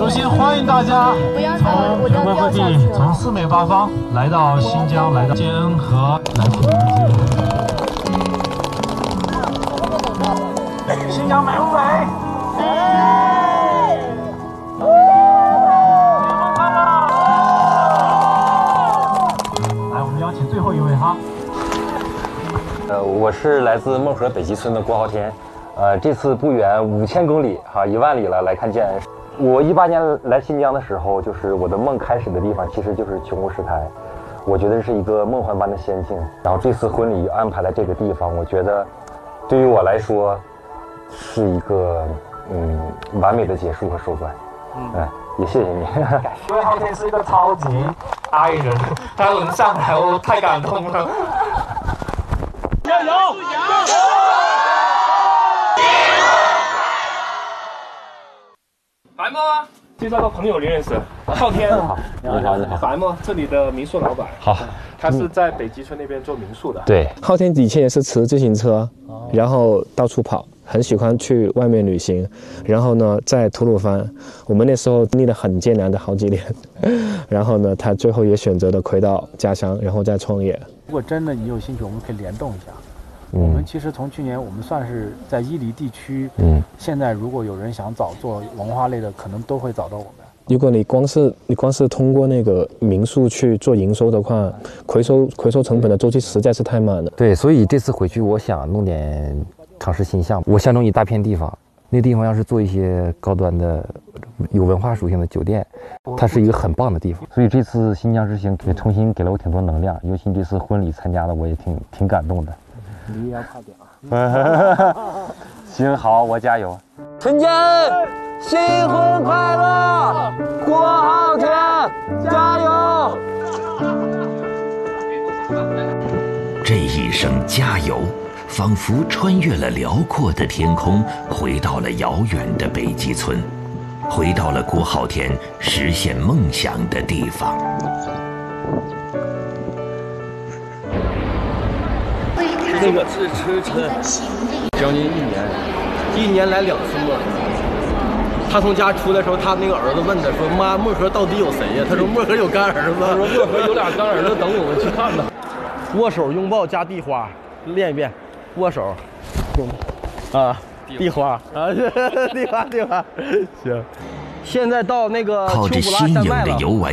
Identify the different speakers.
Speaker 1: 首先欢迎大家从全国各地、从四面八方来到新疆，来到建恩和来听音乐。新疆美不美？来，我们邀请最后一位哈。
Speaker 2: 我是来自孟河北极村的郭浩天。这次不远5000公里1万里了来看建恩。我18年来新疆的时候，就是我的梦开始的地方，其实就是琼湖石台。我觉得是一个梦幻般的仙境。然后这次婚礼安排在这个地方，我觉得对于我来说是一个完美的结束和收官。也谢谢你。
Speaker 1: 因为浩天是一个超级爱人，他能上来我太感动了。加油！
Speaker 3: 白吗？介绍个朋友，你认识？昊天。
Speaker 2: 你好。
Speaker 3: 白吗？这里的民宿老板。
Speaker 2: 好。
Speaker 3: 他是在北极村那边做民宿的。
Speaker 2: 对。
Speaker 4: 昊天以前也是骑自行车，然后到处跑，很喜欢去外面旅行。然后呢，在吐鲁番，我们那时候经历了很艰难的好几年。然后呢，他最后也选择了回到家乡，然后再创业。
Speaker 5: 如果真的你有兴趣，我们可以联动一下。我们其实从去年，我们算是在伊犁地区。现在如果有人想找做文化类的，可能都会找到我们。
Speaker 4: 如果你光是通过那个民宿去做营收的话，回收成本的周期实在是太慢了。
Speaker 2: 对，所以这次回去我想弄点尝试新项目。我相中一大片地方，那地方要是做一些高端的、有文化属性的酒店，它是一个很棒的地方。所以这次新疆之行也重新给了我挺多能量，尤其这次婚礼参加了，我也挺感动的。
Speaker 5: 你也要快点啊！
Speaker 2: 行，好，我加油。陈建恩，新婚快乐！郭浩天，加油！
Speaker 6: 这一声加油，仿佛穿越了辽阔的天空，回到了遥远的北极村，回到了郭浩天实现梦想的地方。
Speaker 7: 那个是将近1年来2次漠河。他从家出来的时候，他那个儿子问他说：“妈，漠河到底有谁呀？”他说：“漠河有干儿子。”他说：“漠河有俩干儿子，等我们去看呢。”握手、拥抱加地花，练一遍。握手，地花啊，地花，行。现在到那个
Speaker 6: 靠着新颖的游玩